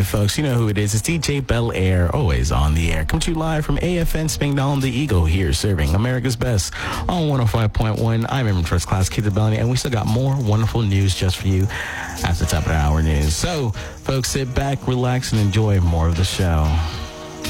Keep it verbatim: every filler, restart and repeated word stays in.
right, folks, you know who it is. It's D J Bel Air, always on the air. Come to you live from A F N Spangdahlem, the Eagle, here serving America's best on one oh five point one. I'm Aaron First Class Capability, and we still got more wonderful news just for you at the top of the hour news. So, folks, sit back, relax, and enjoy more of the show.